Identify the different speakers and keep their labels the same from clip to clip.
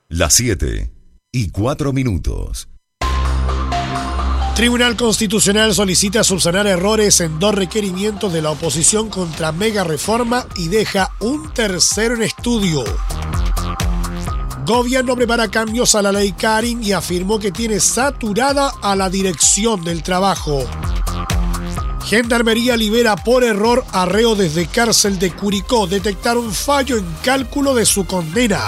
Speaker 1: Las 7:04.
Speaker 2: Tribunal Constitucional solicita subsanar errores en 2 requerimientos de la oposición contra mega reforma y deja un tercero en estudio. Gobierno prepara cambios a la ley Karin y afirmó que tiene saturada a la dirección del trabajo. Gendarmería libera por error a reo desde cárcel de Curicó. Detectaron fallo en cálculo de su condena.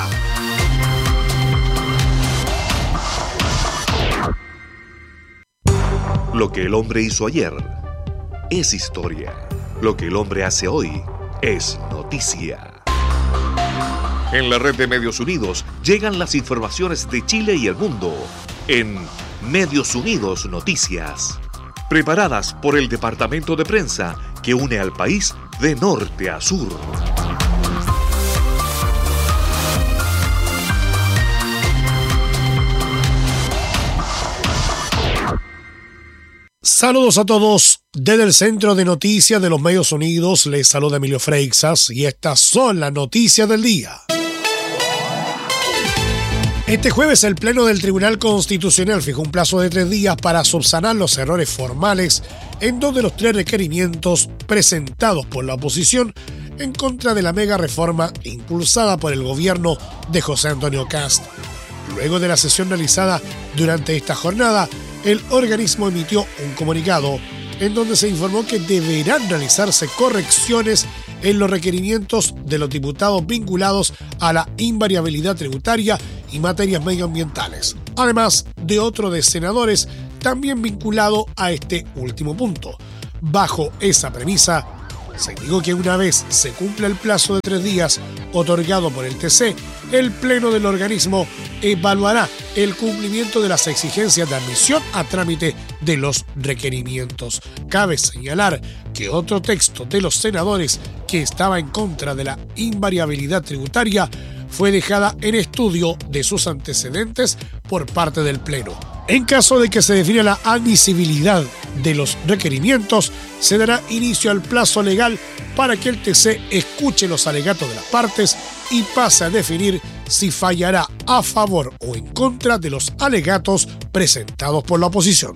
Speaker 3: Lo que el hombre hizo ayer es historia. Lo que el hombre hace hoy es noticia. En la red de Medios Unidos llegan las informaciones de Chile y el mundo en Medios Unidos Noticias, preparadas por el departamento de prensa que une al país de norte a sur.
Speaker 2: Saludos a todos. Desde el Centro de Noticias de los Medios Unidos les saluda Emilio Freixas y estas son las noticias del día. Este jueves el Pleno del Tribunal Constitucional fijó un plazo de 3 días para subsanar los errores formales en 2 de los 3 requerimientos presentados por la oposición en contra de la mega reforma impulsada por el gobierno de José Antonio Kast. Luego de la sesión realizada durante esta jornada, el organismo emitió un comunicado en donde se informó que deberán realizarse correcciones en los requerimientos de los diputados vinculados a la invariabilidad tributaria y materias medioambientales, además de otro de senadores también vinculado a este último punto. Bajo esa premisa, se indicó que una vez se cumpla el plazo de 3 días otorgado por el TC, el Pleno del organismo evaluará el cumplimiento de las exigencias de admisión a trámite de los requerimientos. Cabe señalar que otro texto de los senadores que estaba en contra de la invariabilidad tributaria fue dejada en estudio de sus antecedentes por parte del Pleno. En caso de que se defina la admisibilidad de los requerimientos, se dará inicio al plazo legal para que el TC escuche los alegatos de las partes y pase a definir si fallará a favor o en contra de los alegatos presentados por la oposición.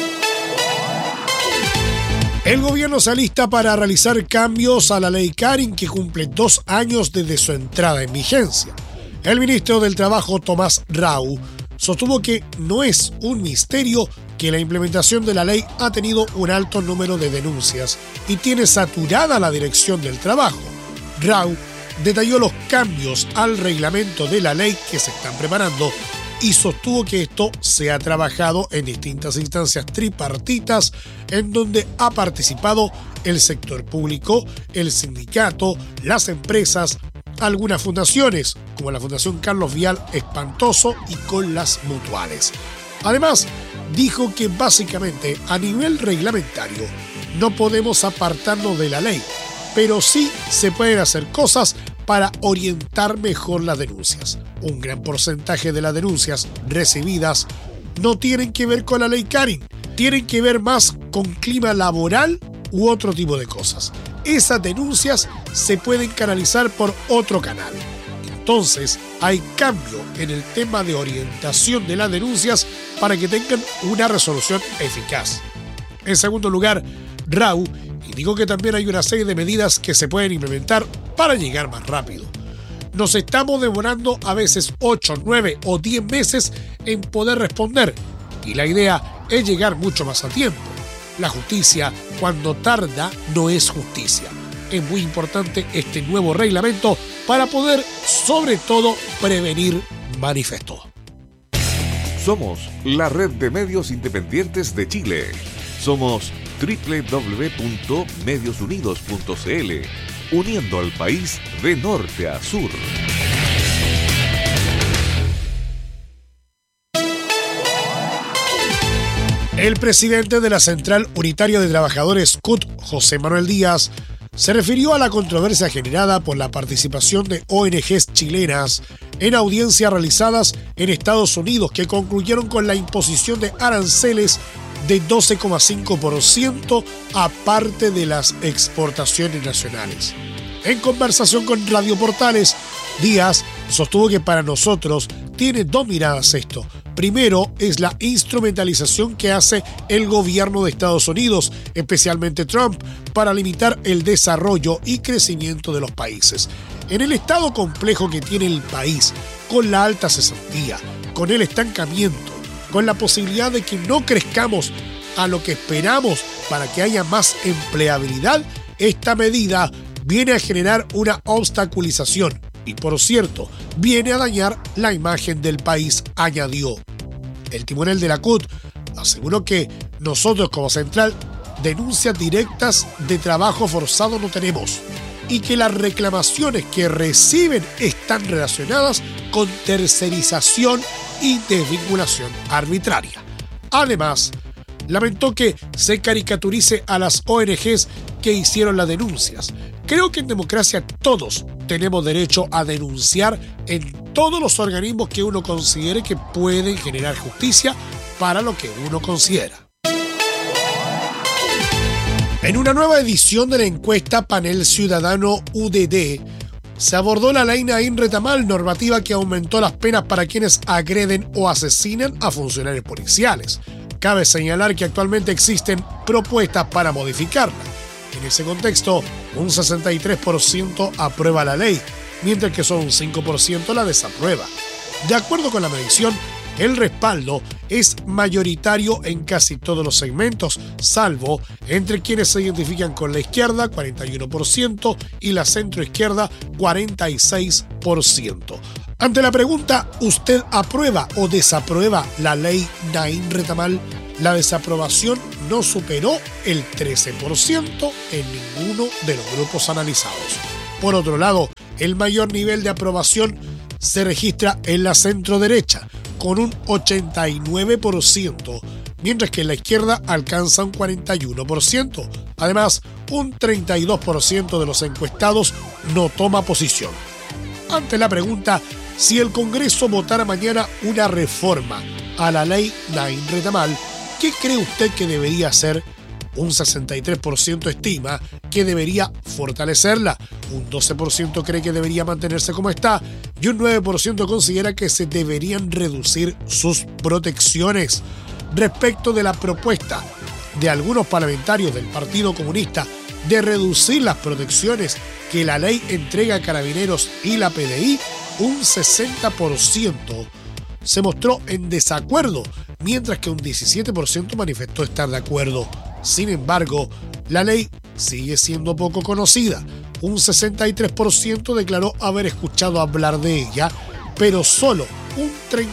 Speaker 2: El gobierno se alista para realizar cambios a la ley Karin, que cumple 2 años desde su entrada en vigencia. El ministro del Trabajo, Tomás Rau, sostuvo que no es un misterio que la implementación de la ley ha tenido un alto número de denuncias y tiene saturada la dirección del trabajo. Rau detalló los cambios al reglamento de la ley que se están preparando y sostuvo que esto se ha trabajado en distintas instancias tripartitas en donde ha participado el sector público, el sindicato, las empresas, algunas fundaciones, como la Fundación Carlos Vial Espantoso, y con las mutuales. Además, dijo que básicamente a nivel reglamentario no podemos apartarnos de la ley, pero sí se pueden hacer cosas para orientar mejor las denuncias. Un gran porcentaje de las denuncias recibidas no tienen que ver con la ley Karin, tienen que ver más con clima laboral u otro tipo de cosas. Esas denuncias se pueden canalizar por otro canal. Entonces, hay cambio en el tema de orientación de las denuncias para que tengan una resolución eficaz. En segundo lugar, Rau indicó que también hay una serie de medidas que se pueden implementar para llegar más rápido. Nos estamos demorando a veces 8, 9 o 10 meses en poder responder y la idea es llegar mucho más a tiempo. La justicia, cuando tarda, no es justicia. Es muy importante este nuevo reglamento para poder, sobre todo, prevenir, manifestó.
Speaker 3: Somos la red de medios independientes de Chile. Somos www.mediosunidos.cl, uniendo al país de norte a sur.
Speaker 2: El presidente de la Central Unitaria de Trabajadores CUT, José Manuel Díaz, se refirió a la controversia generada por la participación de ONGs chilenas en audiencias realizadas en Estados Unidos que concluyeron con la imposición de aranceles de 12,5% aparte de las exportaciones nacionales. En conversación con Radio Portales, Díaz sostuvo que para nosotros tiene dos miradas esto. Primero es la instrumentalización que hace el gobierno de Estados Unidos, especialmente Trump, para limitar el desarrollo y crecimiento de los países. En el estado complejo que tiene el país, con la alta cesantía, con el estancamiento, con la posibilidad de que no crezcamos a lo que esperamos para que haya más empleabilidad, esta medida viene a generar una obstaculización y, por cierto, viene a dañar la imagen del país, añadió. El timonel de la CUT aseguró que nosotros como central denuncias directas de trabajo forzado no tenemos y que las reclamaciones que reciben están relacionadas con tercerización y desvinculación arbitraria. Además, lamentó que se caricaturice a las ONGs que hicieron las denuncias. Creo que en democracia todos tenemos derecho a denunciar en todos los organismos que uno considere que pueden generar justicia para lo que uno considera. En una nueva edición de la encuesta Panel Ciudadano UDD, se abordó la ley Naín Retamal, normativa que aumentó las penas para quienes agreden o asesinan a funcionarios policiales. Cabe señalar que actualmente existen propuestas para modificarla. En ese contexto, un 63% aprueba la ley, mientras que solo un 5% la desaprueba. De acuerdo con la medición, el respaldo es mayoritario en casi todos los segmentos, salvo entre quienes se identifican con la izquierda, 41%, y la centroizquierda, 46%. Ante la pregunta, ¿usted aprueba o desaprueba la ley Naín Retamal? La desaprobación no superó el 13% en ninguno de los grupos analizados. Por otro lado, el mayor nivel de aprobación se registra en la centroderecha, con un 89%, mientras que en la izquierda alcanza un 41%. Además, un 32% de los encuestados no toma posición. Ante la pregunta, si el Congreso votara mañana una reforma a la ley Naín Retamal, ¿qué cree usted que debería hacer? Un 63% estima que debería fortalecerla, un 12% cree que debería mantenerse como está y un 9% considera que se deberían reducir sus protecciones. Respecto de la propuesta de algunos parlamentarios del Partido Comunista de reducir las protecciones que la ley entrega a Carabineros y la PDI, un 60% se mostró en desacuerdo, mientras que un 17% manifestó estar de acuerdo. Sin embargo, la ley sigue siendo poco conocida. Un 63% declaró haber escuchado hablar de ella, pero solo un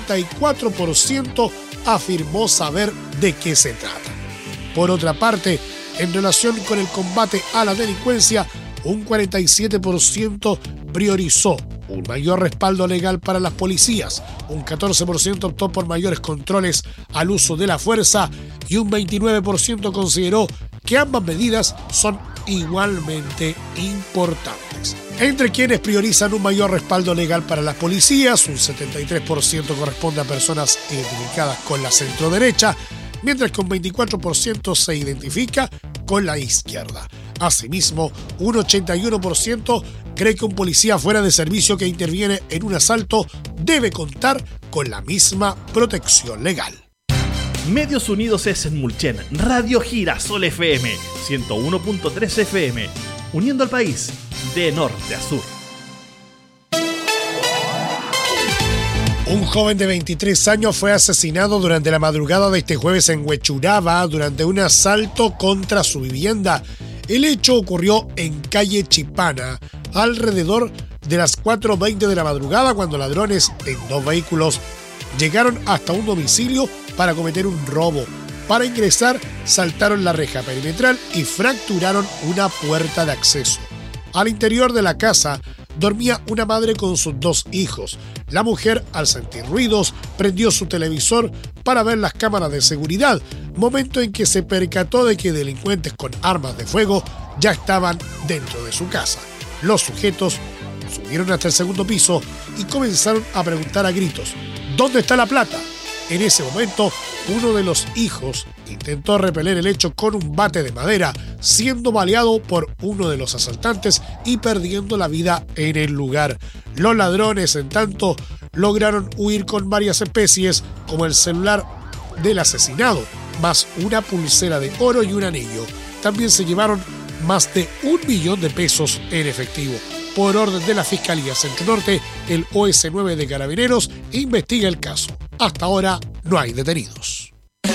Speaker 2: 34% afirmó saber de qué se trata. Por otra parte, en relación con el combate a la delincuencia, un 47% priorizó un mayor respaldo legal para las policías, un 14% optó por mayores controles al uso de la fuerza y un 29% consideró que ambas medidas son igualmente importantes. Entre quienes priorizan un mayor respaldo legal para las policías, un 73% corresponde a personas identificadas con la centroderecha, mientras que un 24% se identifica con la izquierda. Asimismo, un 81% cree que un policía fuera de servicio que interviene en un asalto debe contar con la misma protección legal.
Speaker 1: Medios Unidos es en Mulchen, Radio Girasol FM, 101.3 FM, uniendo al país de norte a sur.
Speaker 2: Un joven de 23 años fue asesinado durante la madrugada de este jueves en Huechuraba durante un asalto contra su vivienda. El hecho ocurrió en calle Chipana, alrededor de las 4:20 de la madrugada, cuando ladrones en 2 vehículos llegaron hasta un domicilio para cometer un robo. Para ingresar, saltaron la reja perimetral y fracturaron una puerta de acceso. Al interior de la casa dormía una madre con sus 2 hijos. La mujer, al sentir ruidos, prendió su televisor para ver las cámaras de seguridad, momento en que se percató de que delincuentes con armas de fuego ya estaban dentro de su casa. Los sujetos subieron hasta el segundo piso y comenzaron a preguntar a gritos: ¿dónde está la plata? En ese momento, uno de los hijos intentó repeler el hecho con un bate de madera, siendo baleado por uno de los asaltantes y perdiendo la vida en el lugar. Los ladrones, en tanto, lograron huir con varias especies, como el celular del asesinado, más una pulsera de oro y un anillo. También se llevaron más de 1 millón de pesos en efectivo. Por orden de la Fiscalía Centro Norte, el OS9 de Carabineros investiga el caso. Hasta ahora no hay detenidos.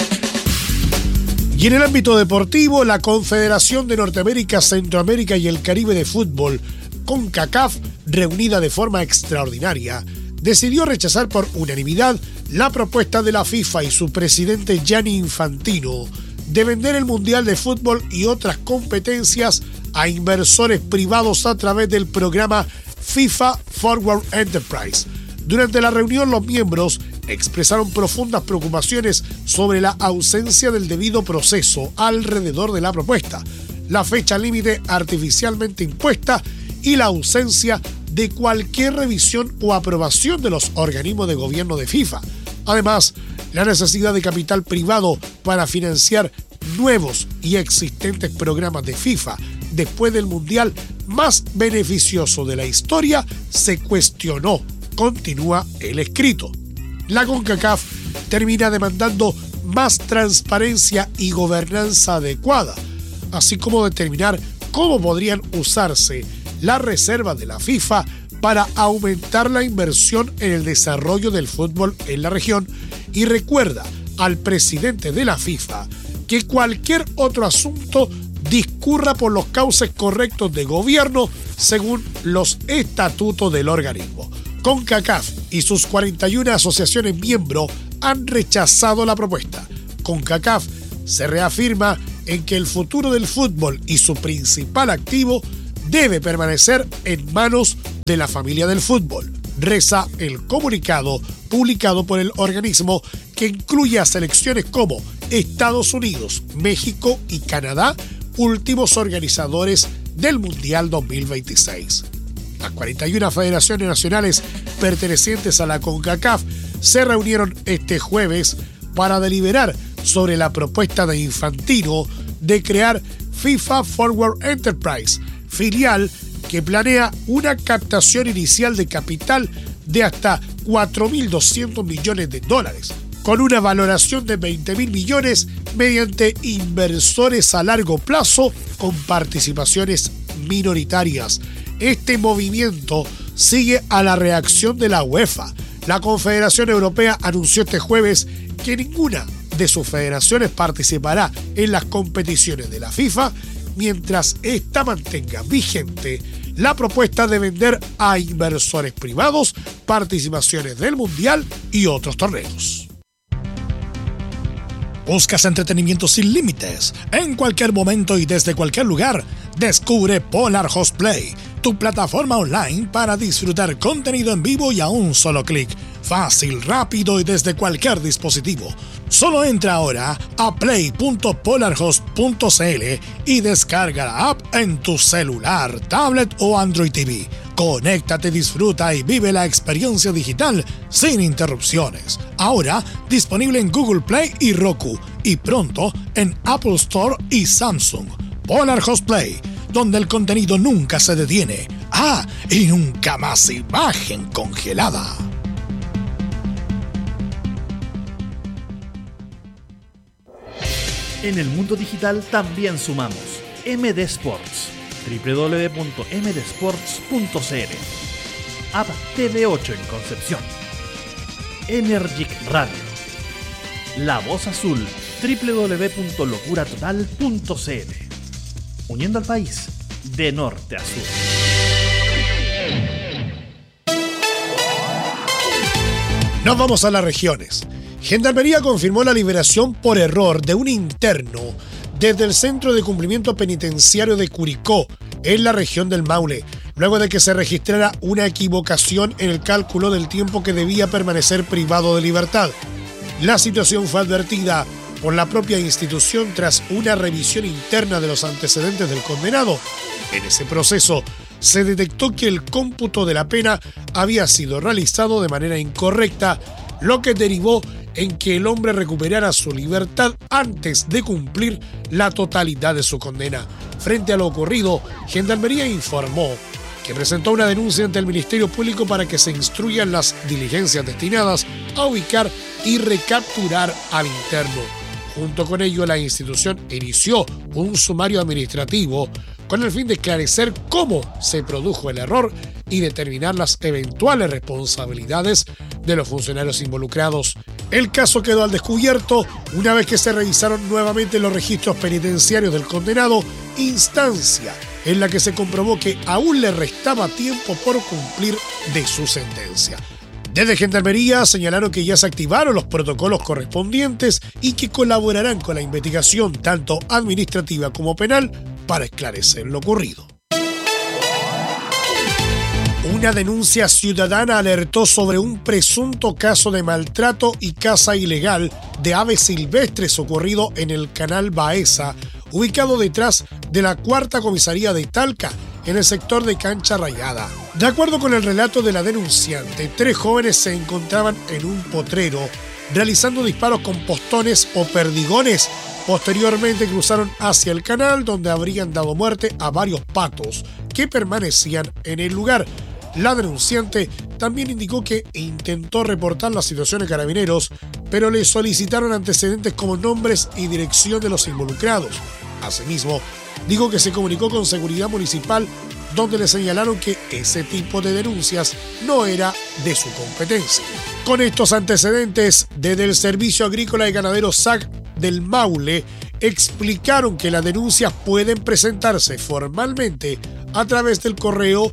Speaker 2: Y en el ámbito deportivo, la Confederación de Norteamérica, Centroamérica y el Caribe de Fútbol, CONCACAF, reunida de forma extraordinaria, decidió rechazar por unanimidad la propuesta de la FIFA y su presidente Gianni Infantino de vender el Mundial de Fútbol y otras competencias a inversores privados a través del programa FIFA Forward Enterprise. Durante la reunión, los miembros expresaron profundas preocupaciones sobre la ausencia del debido proceso alrededor de la propuesta, la fecha límite artificialmente impuesta y la ausencia de cualquier revisión o aprobación de los organismos de gobierno de FIFA. Además, la necesidad de capital privado para financiar nuevos y existentes programas de FIFA después del Mundial más beneficioso de la historia se cuestionó, continúa el escrito. La CONCACAF termina demandando más transparencia y gobernanza adecuada, así como determinar cómo podrían usarse las reservas de la FIFA para aumentar la inversión en el desarrollo del fútbol en la región, y recuerda al presidente de la FIFA que cualquier otro asunto discurra por los cauces correctos de gobierno según los estatutos del organismo. CONCACAF y sus 41 asociaciones miembros han rechazado la propuesta. CONCACAF se reafirma en que el futuro del fútbol y su principal activo debe permanecer en manos de la familia del fútbol, reza el comunicado publicado por el organismo, que incluye a selecciones como Estados Unidos, México y Canadá, últimos organizadores del Mundial 2026. Las 41 federaciones nacionales pertenecientes a la CONCACAF se reunieron este jueves para deliberar sobre la propuesta de Infantino de crear FIFA Forward Enterprise, filial que planea una captación inicial de capital de hasta $4.200 millones, con una valoración de 20.000 millones mediante inversores a largo plazo con participaciones minoritarias. Este movimiento sigue a la reacción de la UEFA. La Confederación Europea anunció este jueves que ninguna de sus federaciones participará en las competiciones de la FIFA mientras ésta mantenga vigente la propuesta de vender a inversores privados participaciones del Mundial y otros torneos. ¿Buscas entretenimiento sin límites? En cualquier momento y desde cualquier lugar, descubre Polar Host Play, tu plataforma online para disfrutar contenido en vivo y a un solo clic. Fácil, rápido y desde cualquier dispositivo. Solo entra ahora a play.polarhost.cl y descarga la app en tu celular, tablet o Android TV. Conéctate, disfruta y vive la experiencia digital sin interrupciones. Ahora disponible en Google Play y Roku, y pronto en Apple Store y Samsung. Polar Host Play, donde el contenido nunca se detiene. Y nunca más imagen congelada.
Speaker 1: En el mundo digital también sumamos MD Sports, www.mdsports.cl, App TV8 en Concepción, Energic Radio, La Voz Azul, www.locuratotal.cl, uniendo al país de norte a sur.
Speaker 2: Nos vamos a las regiones. Gendarmería confirmó la liberación por error de un interno desde el Centro de Cumplimiento Penitenciario de Curicó, en la región del Maule, luego de que se registrara una equivocación en el cálculo del tiempo que debía permanecer privado de libertad. La situación fue advertida por la propia institución tras una revisión interna de los antecedentes del condenado. En ese proceso se detectó que el cómputo de la pena había sido realizado de manera incorrecta, lo que derivó en que el hombre recuperara su libertad antes de cumplir la totalidad de su condena. Frente a lo ocurrido, Gendarmería informó que presentó una denuncia ante el Ministerio Público para que se instruyan las diligencias destinadas a ubicar y recapturar al interno. Junto con ello, la institución inició un sumario administrativo con el fin de esclarecer cómo se produjo el error y determinar las eventuales responsabilidades de los funcionarios involucrados. El caso quedó al descubierto una vez que se revisaron nuevamente los registros penitenciarios del condenado, instancia en la que se comprobó que aún le restaba tiempo por cumplir de su sentencia. Desde Gendarmería señalaron que ya se activaron los protocolos correspondientes y que colaborarán con la investigación tanto administrativa como penal para esclarecer lo ocurrido. Una denuncia ciudadana alertó sobre un presunto caso de maltrato y caza ilegal de aves silvestres ocurrido en el canal Baeza, ubicado detrás de la 4ª comisaría de Talca, en el sector de Cancha Rayada. De acuerdo con el relato de la denunciante, 3 jóvenes se encontraban en un potrero realizando disparos con postones o perdigones. Posteriormente cruzaron hacia el canal, donde habrían dado muerte a varios patos que permanecían en el lugar. La denunciante también indicó que intentó reportar la situación a Carabineros, pero le solicitaron antecedentes como nombres y dirección de los involucrados. Asimismo, dijo que se comunicó con Seguridad Municipal, donde le señalaron que ese tipo de denuncias no era de su competencia. Con estos antecedentes, desde el Servicio Agrícola y Ganadero SAC del Maule, explicaron que las denuncias pueden presentarse formalmente a través del correo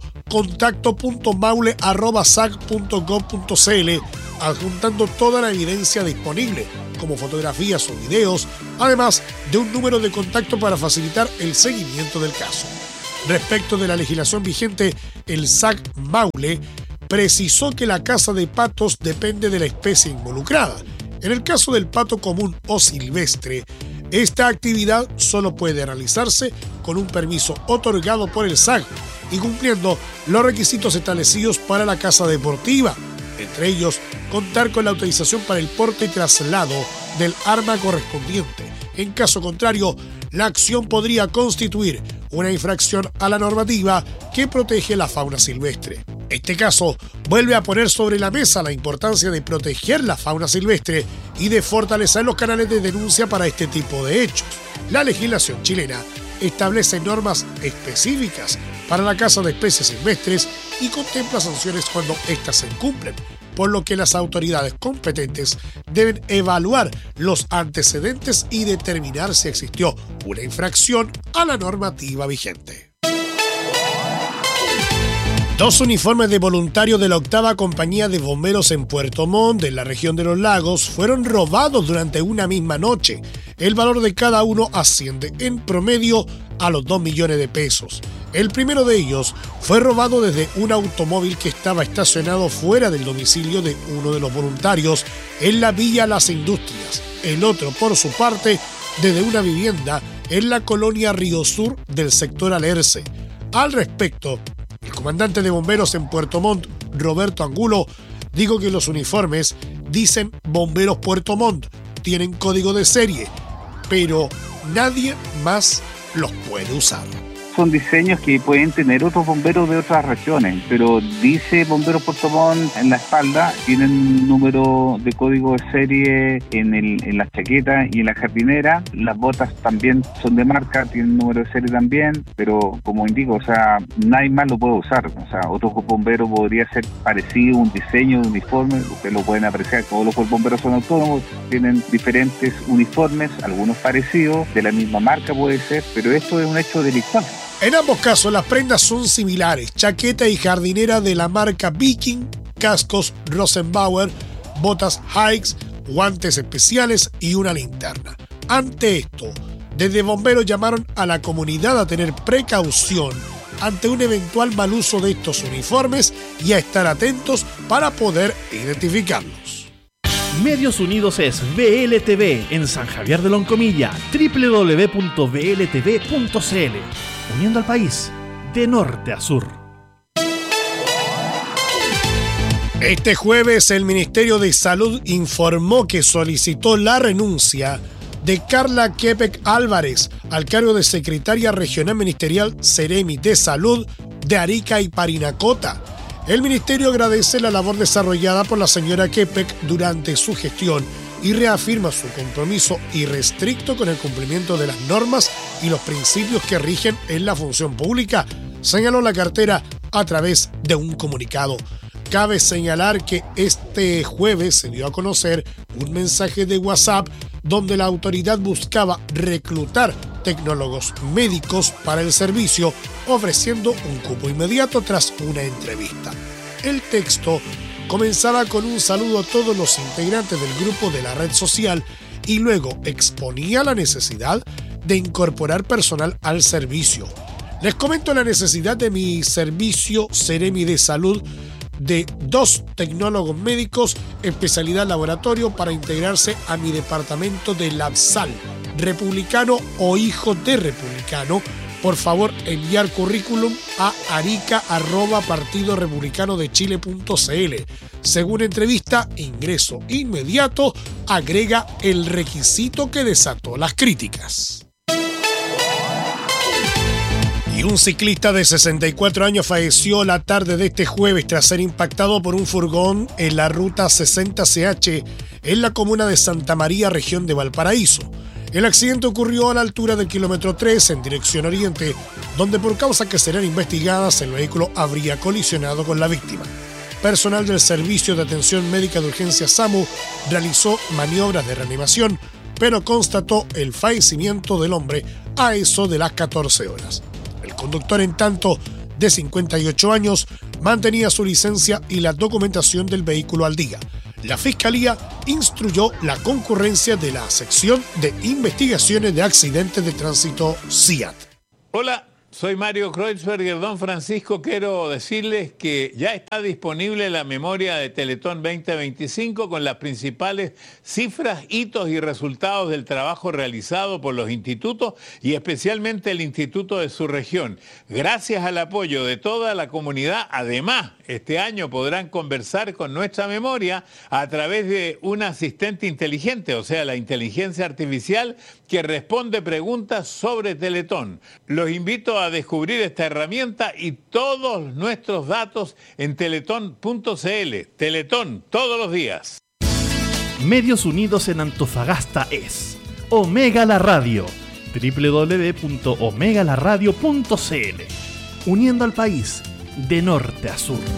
Speaker 2: contacto.maule@sac.gov.cl, adjuntando toda la evidencia disponible, como fotografías o videos, además de un número de contacto para facilitar el seguimiento del caso. Respecto de la legislación vigente, el SAC Maule precisó que la caza de patos depende de la especie involucrada. En el caso del pato común o silvestre, esta actividad solo puede realizarse con un permiso otorgado por el SAC y cumpliendo los requisitos establecidos para la caza deportiva, entre ellos contar con la autorización para el porte y traslado del arma correspondiente. En caso contrario, la acción podría constituir una infracción a la normativa que protege la fauna silvestre. Este caso vuelve a poner sobre la mesa la importancia de proteger la fauna silvestre y de fortalecer los canales de denuncia para este tipo de hechos. La legislación chilena establece normas específicas para la caza de especies silvestres y contempla sanciones cuando éstas se incumplen, por lo que las autoridades competentes deben evaluar los antecedentes y determinar si existió una infracción a la normativa vigente. 2 uniformes de voluntarios de la 8ª Compañía de Bomberos en Puerto Montt, en la región de Los Lagos, fueron robados durante una misma noche. El valor de cada uno asciende en promedio a los 2 millones de pesos. El primero de ellos fue robado desde un automóvil que estaba estacionado fuera del domicilio de uno de los voluntarios en la Villa Las Industrias. El otro, por su parte, desde una vivienda en la colonia Río Sur del sector Alerce. Al respecto, el comandante de bomberos en Puerto Montt, Roberto Angulo, dijo que los uniformes dicen Bomberos Puerto Montt, tienen código de serie, pero nadie más los puede usar.
Speaker 4: Son diseños que pueden tener otros bomberos de otras regiones, pero dice Bomberos Puerto Montt en la espalda, tienen un número de código de serie en las chaquetas y en la jardinera. Las botas también son de marca, tienen número de serie también, pero como indico, o sea, nadie más lo puede usar. O sea, otro bombero podría ser parecido, un diseño de uniforme, ustedes lo pueden apreciar, todos los bomberos son autónomos, tienen diferentes uniformes, algunos parecidos, de la misma marca puede ser, pero esto es un hecho delictual.
Speaker 2: En ambos casos, las prendas son similares: chaqueta y jardinera de la marca Viking, cascos Rosenbauer, botas Hikes, guantes especiales y una linterna. Ante esto, desde bomberos llamaron a la comunidad a tener precaución ante un eventual mal uso de estos uniformes y a estar atentos para poder identificarlos.
Speaker 1: Medios Unidos es VLTV en San Javier de Loncomilla, www.vltv.cl, uniendo al país de norte a sur.
Speaker 2: Este jueves el Ministerio de Salud informó que solicitó la renuncia de Carla Quepec Álvarez al cargo de secretaria regional ministerial Seremi de Salud de Arica y Parinacota. El ministerio agradece la labor desarrollada por la señora Quepec durante su gestión y reafirma su compromiso irrestricto con el cumplimiento de las normas y los principios que rigen en la función pública, señaló la cartera a través de un comunicado. Cabe señalar que este jueves se dio a conocer un mensaje de WhatsApp donde la autoridad buscaba reclutar tecnólogos médicos para el servicio, ofreciendo un cupo inmediato tras una entrevista. El texto comenzaba con un saludo a todos los integrantes del grupo de la red social y luego exponía la necesidad de incorporar personal al servicio. Les comento la necesidad de mi servicio Seremi de Salud de 2 tecnólogos médicos, especialidad laboratorio, para integrarse a mi departamento de LabSal, republicano o hijo de republicano. Por favor, enviar currículum a arica@partidorepublicanodechile.cl. Según entrevista, ingreso inmediato, agrega el requisito que desató las críticas. Y un ciclista de 64 años falleció la tarde de este jueves tras ser impactado por un furgón en la ruta 60CH en la comuna de Santa María, región de Valparaíso. El accidente ocurrió a la altura del kilómetro 3 en dirección oriente, donde por causas que serán investigadas el vehículo habría colisionado con la víctima. Personal del Servicio de Atención Médica de Urgencia SAMU realizó maniobras de reanimación, pero constató el fallecimiento del hombre a eso de las 14 horas. El conductor, en tanto, de 58 años, mantenía su licencia y la documentación del vehículo al día. La Fiscalía instruyó la concurrencia de la sección de investigaciones de accidentes de tránsito CIAT.
Speaker 5: Hola, soy Mario Kreuzberger. Don Francisco, quiero decirles que ya está disponible la memoria de Teletón 2025 con las principales cifras, hitos y resultados del trabajo realizado por los institutos y especialmente el instituto de su región. Gracias al apoyo de toda la comunidad, además, este año podrán conversar con nuestra memoria a través de un asistente inteligente, o sea, la inteligencia artificial que responde preguntas sobre Teletón. Los invito a descubrir esta herramienta y todos nuestros datos en teletón.cl. Teletón, todos los días.
Speaker 1: Medios Unidos en Antofagasta es Omega La Radio, www.omegalaradio.cl, uniendo al país de norte a sur.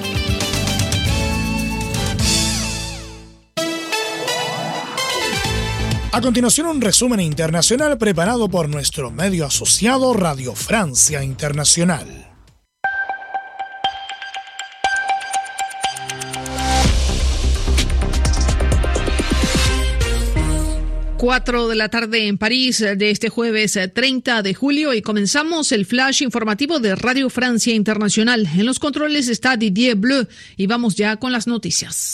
Speaker 2: A continuación, un resumen internacional preparado por nuestro medio asociado Radio Francia Internacional.
Speaker 6: Cuatro de la tarde en París de este jueves 30 de julio y comenzamos el flash informativo de Radio Francia Internacional. En los controles está Didier Bleu y vamos ya con las noticias.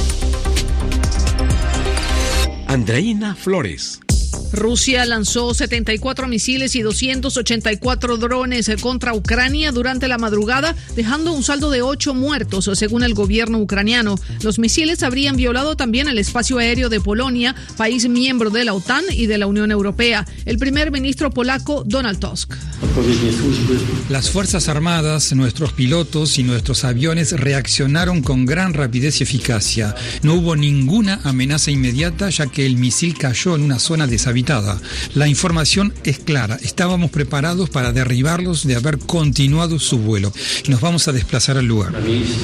Speaker 7: Andreina Flores.
Speaker 6: Rusia lanzó 74 misiles y 284 drones contra Ucrania durante la madrugada, dejando un saldo de 8 muertos, según el gobierno ucraniano. Los misiles habrían violado también el espacio aéreo de Polonia, país miembro de la OTAN y de la Unión Europea. El primer ministro polaco, Donald Tusk.
Speaker 8: Las Fuerzas Armadas, nuestros pilotos y nuestros aviones reaccionaron con gran rapidez y eficacia. No hubo ninguna amenaza inmediata, ya que el misil cayó en una zona deshabitada. La información es clara. Estábamos preparados para derribarlos de haber continuado su vuelo. Y nos vamos a desplazar al lugar.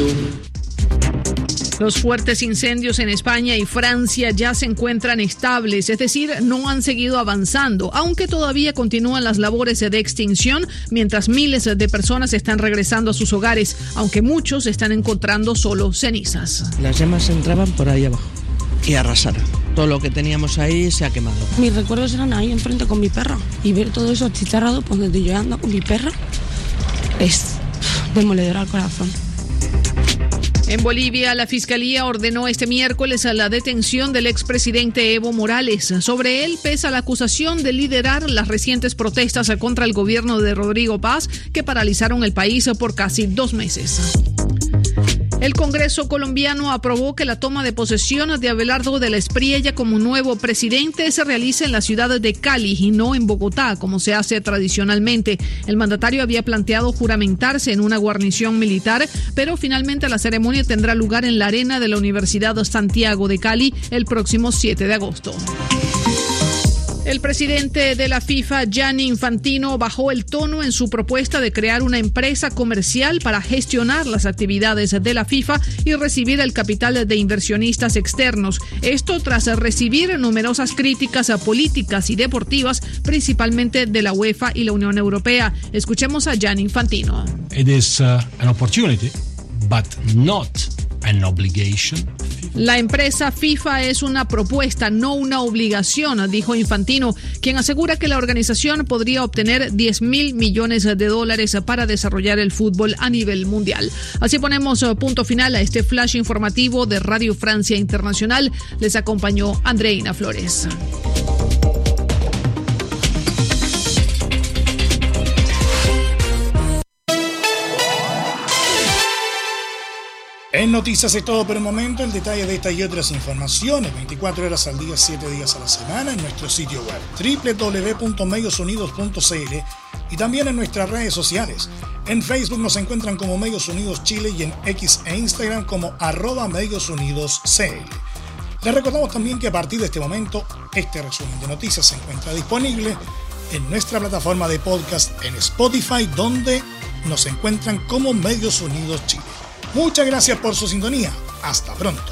Speaker 6: Los fuertes incendios en España y Francia ya se encuentran estables, es decir, no han seguido avanzando, aunque todavía continúan las labores de extinción, mientras miles de personas están regresando a sus hogares, aunque muchos están encontrando solo cenizas.
Speaker 9: Las llamas entraban por ahí abajo y arrasaron. Todo lo que teníamos ahí se ha quemado.
Speaker 10: Mis recuerdos eran ahí enfrente con mi perra y ver todo eso achicharrado pues donde yo ando con mi perra es demoledor al corazón.
Speaker 6: En Bolivia, la Fiscalía ordenó este miércoles la detención del expresidente Evo Morales. Sobre él pesa la acusación de liderar las recientes protestas contra el gobierno de Rodrigo Paz, que paralizaron el país por casi 2 meses. El Congreso colombiano aprobó que la toma de posesión de Abelardo de la Espriella como nuevo presidente se realice en la ciudad de Cali y no en Bogotá, como se hace tradicionalmente. El mandatario había planteado juramentarse en una guarnición militar, pero finalmente la ceremonia tendrá lugar en la arena de la Universidad Santiago de Cali el próximo 7 de agosto. El presidente de la FIFA, Gianni Infantino, bajó el tono en su propuesta de crear una empresa comercial para gestionar las actividades de la FIFA y recibir el capital de inversionistas externos. Esto tras recibir numerosas críticas políticas y deportivas, principalmente de la UEFA y la Unión Europea. Escuchemos a Gianni Infantino.
Speaker 11: It is an opportunity, but not an obligation.
Speaker 6: La empresa FIFA es una propuesta, no una obligación, dijo Infantino, quien asegura que la organización podría obtener $10.000 millones para desarrollar el fútbol a nivel mundial. Así ponemos punto final a este flash informativo de Radio Francia Internacional. Les acompañó Andreina Flores.
Speaker 2: En Noticias es todo por el momento. El detalle de estas y otras informaciones 24 horas al día, 7 días a la semana en nuestro sitio web www.mediosunidos.cl y también en nuestras redes sociales. En Facebook nos encuentran como Medios Unidos Chile y en X e Instagram como @MediosUnidosCL. Les recordamos también que a partir de este momento este resumen de noticias se encuentra disponible en nuestra plataforma de podcast en Spotify, donde nos encuentran como Medios Unidos Chile. Muchas gracias por su sintonía. Hasta pronto.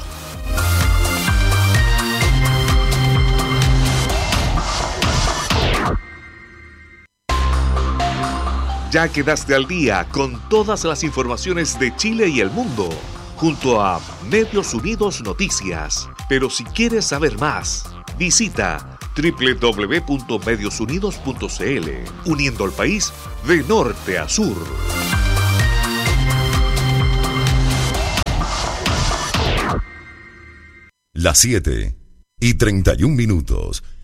Speaker 3: Ya quedaste al día con todas las informaciones de Chile y el mundo, junto a Medios Unidos Noticias. Pero si quieres saber más, visita www.mediosunidos.cl, uniendo al país de norte a sur.
Speaker 12: Las 7:31.